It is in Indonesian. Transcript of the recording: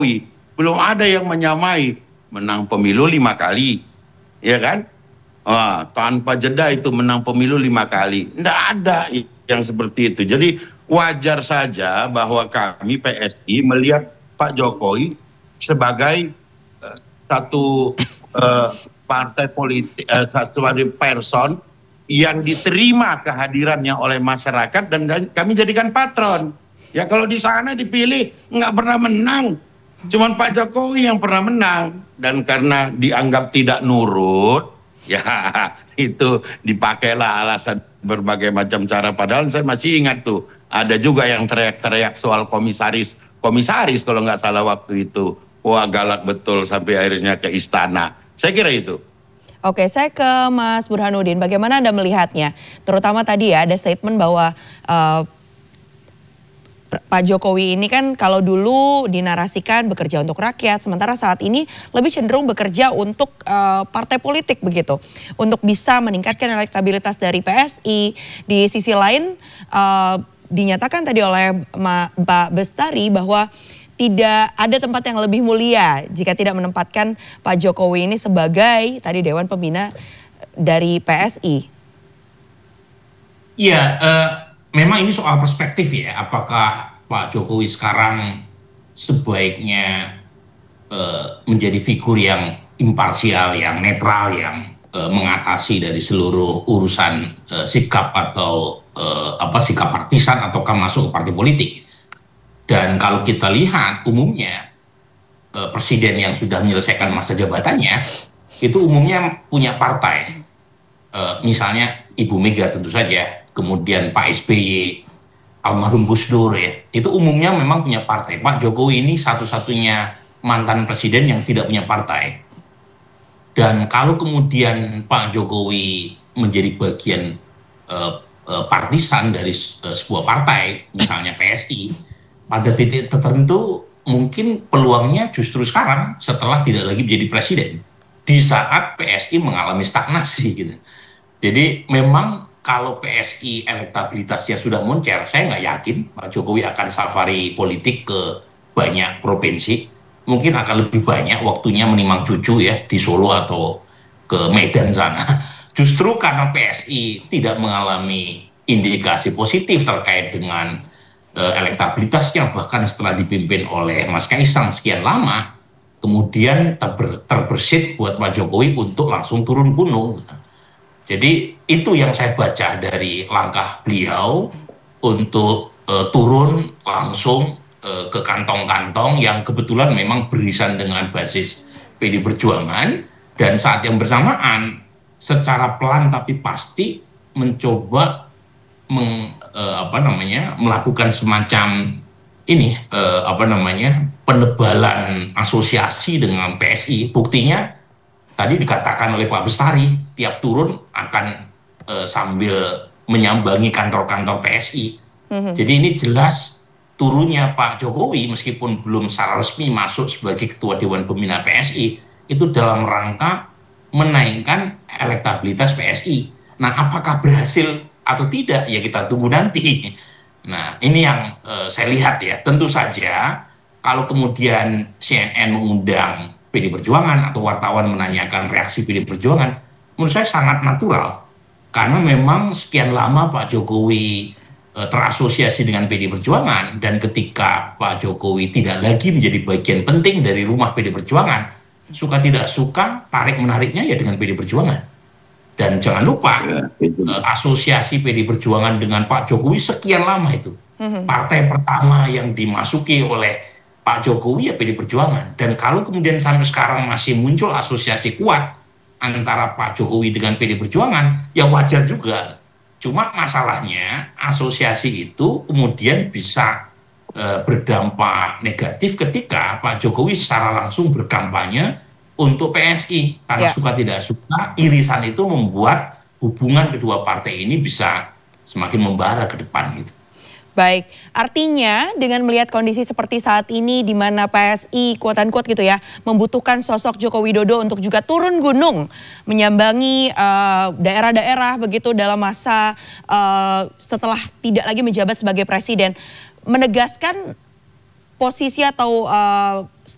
Belum ada yang menyamai menang pemilu 5 kali, ya kan? Tanpa jeda itu menang pemilu 5 kali. Tidak ada yang seperti itu. Jadi wajar saja bahwa kami PSI melihat Pak Jokowi sebagai satu partai politik, satu person yang diterima kehadirannya oleh masyarakat dan kami jadikan patron. Ya kalau di sana dipilih nggak pernah menang, cuman Pak Jokowi yang pernah menang, dan karena dianggap tidak nurut, ya itu dipakailah alasan berbagai macam cara. Padahal saya masih ingat tuh ada juga yang teriak-teriak soal komisaris kalau nggak salah waktu itu. Wah, galak betul sampai akhirnya ke istana. Saya kira itu. Oke, saya ke Mas Burhanuddin. Bagaimana Anda melihatnya? Terutama tadi ya ada statement bahwa Pak Jokowi ini kan kalau dulu dinarasikan bekerja untuk rakyat, sementara saat ini lebih cenderung bekerja untuk partai politik begitu, untuk bisa meningkatkan elektabilitas dari PSI. Di sisi lain dinyatakan tadi oleh Pak Bestari bahwa tidak ada tempat yang lebih mulia jika tidak menempatkan Pak Jokowi ini sebagai tadi Dewan Pembina dari PSI. Iya, memang ini soal perspektif ya. Apakah Pak Jokowi sekarang sebaiknya menjadi figur yang imparsial, yang netral, yang mengatasi dari seluruh urusan sikap atau sikap partisan ataukah masuk ke partai politik. Dan kalau kita lihat umumnya presiden yang sudah menyelesaikan masa jabatannya itu umumnya punya partai. Misalnya Ibu Mega tentu saja, kemudian Pak SBY, almarhum Gus Dur ya, itu umumnya memang punya partai. Pak Jokowi ini satu-satunya mantan presiden yang tidak punya partai. Dan kalau kemudian Pak Jokowi menjadi bagian partisan dari sebuah partai, misalnya PSI, pada titik tertentu mungkin peluangnya justru sekarang setelah tidak lagi menjadi presiden, di saat PSI mengalami stagnasi gitu. Jadi memang kalau PSI elektabilitasnya sudah moncer, saya nggak yakin Pak Jokowi akan safari politik ke banyak provinsi. Mungkin akan lebih banyak waktunya menimang cucu ya di Solo atau ke Medan sana. Justru karena PSI tidak mengalami indikasi positif terkait dengan elektabilitasnya, bahkan setelah dipimpin oleh Mas Kaisang sekian lama, kemudian terbersit buat Pak Jokowi untuk langsung turun gunung. Jadi itu yang saya baca dari langkah beliau untuk turun langsung ke kantong-kantong yang kebetulan memang beririsan dengan basis PD Perjuangan, dan saat yang bersamaan secara pelan tapi pasti mencoba melakukan semacam ini penebalan asosiasi dengan PSI. Buktinya tadi dikatakan oleh Pak Bestari, tiap turun akan sambil menyambangi kantor-kantor PSI. Jadi ini jelas turunnya Pak Jokowi meskipun belum secara resmi masuk sebagai Ketua Dewan Pembina PSI itu dalam rangka menaikkan elektabilitas PSI. Nah, apakah berhasil atau tidak ya kita tunggu nanti. Nah, ini yang saya lihat ya. Tentu saja kalau kemudian CNN mengundang PD Perjuangan atau wartawan menanyakan reaksi PD Perjuangan, menurut saya sangat natural. Karena memang sekian lama Pak Jokowi terasosiasi dengan PD Perjuangan, dan ketika Pak Jokowi tidak lagi menjadi bagian penting dari rumah PD Perjuangan, suka tidak suka tarik-menariknya ya dengan PD Perjuangan. Dan jangan lupa asosiasi PD Perjuangan dengan Pak Jokowi sekian lama itu. Partai pertama yang dimasuki oleh Pak Jokowi ya PD Perjuangan. Dan kalau kemudian sampai sekarang masih muncul asosiasi kuat antara Pak Jokowi dengan PD Perjuangan, ya wajar juga. Cuma masalahnya asosiasi itu kemudian bisa berdampak negatif ketika Pak Jokowi secara langsung berkampanye untuk PSI, karena suka tidak suka irisan itu membuat hubungan kedua partai ini bisa semakin membara ke depan gitu. Baik, artinya dengan melihat kondisi seperti saat ini di mana PSI quote-unquote gitu ya membutuhkan sosok Joko Widodo untuk juga turun gunung menyambangi daerah-daerah begitu dalam masa setelah tidak lagi menjabat sebagai presiden, menegaskan posisi atau